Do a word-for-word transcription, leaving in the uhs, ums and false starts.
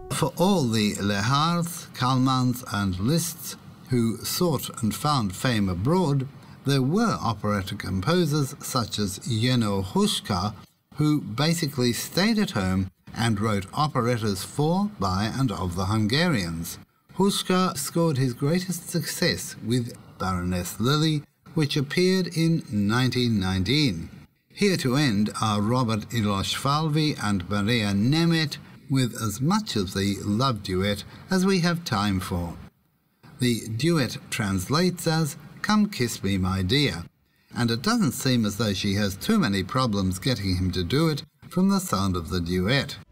For all the Lehards, Kalmans and Liszts who sought and found fame abroad, there were operetta composers such as Jenő Huska, who basically stayed at home and wrote operettas for, by and of the Hungarians. Huska scored his greatest success with Baroness Lily, which appeared in nineteen nineteen. Here to end are Robert Ilosh-Falvy and Maria Nemeth with as much of the love duet as we have time for. The duet translates as "Come kiss me, my dear," and it doesn't seem as though she has too many problems getting him to do it from the sound of the duet.